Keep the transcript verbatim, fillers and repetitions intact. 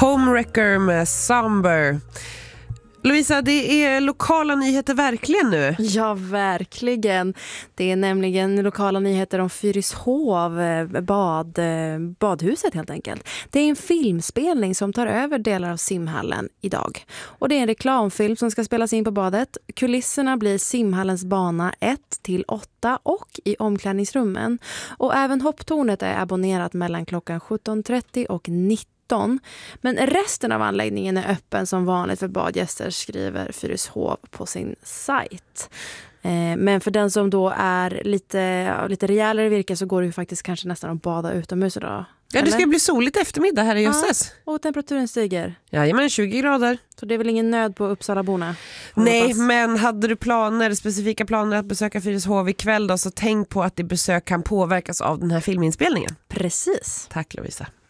Homewrecker med Somber. Lovisa, det är lokala nyheter verkligen nu. Ja, verkligen. Det är nämligen lokala nyheter om Fyrishov, bad, badhuset helt enkelt. Det är en filmspelning som tar över delar av simhallen idag. Och det är en reklamfilm som ska spelas in på badet. Kulisserna blir simhallens bana ett till åtta och i omklädningsrummen. Och även hopptornet är abonnerat mellan klockan sjutton trettio och nitton. Men resten av anläggningen är öppen som vanligt för badgäster, skriver Fyrishov på sin sajt. Men för den som då är lite, lite rejälare virke så går det ju faktiskt kanske nästan att bada utomhus idag. Ja, det ska bli soligt eftermiddag här i Jösses. Ja, och temperaturen stiger. Ja, men tjugo grader. Så det är väl ingen nöd på Uppsalaborna? Nej, hoppas. Men hade du planer, specifika planer att besöka Fyrishov ikväll då, så tänk på att det besök kan påverkas av den här filminspelningen. Precis. Tack Lovisa.